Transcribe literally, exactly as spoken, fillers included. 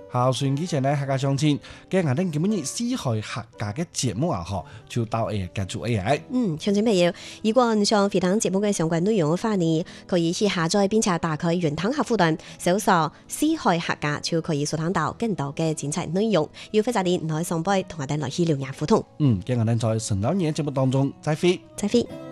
好，算之前呢，客家相親，今日我哋今日四海客家嘅節目啊，嗬，就到誒結束 A I。 嗯，鄉親朋友，如果你想回聽節目嘅相關內容嘅話呢，可以去下載並且打開雲端客戶端，搜索四海客家就可以收聽到更多嘅精彩內容。要非常啲唔可以上輩同我哋來去留言互動。 嗯，今日我哋在神老年節目當中再會， 再會。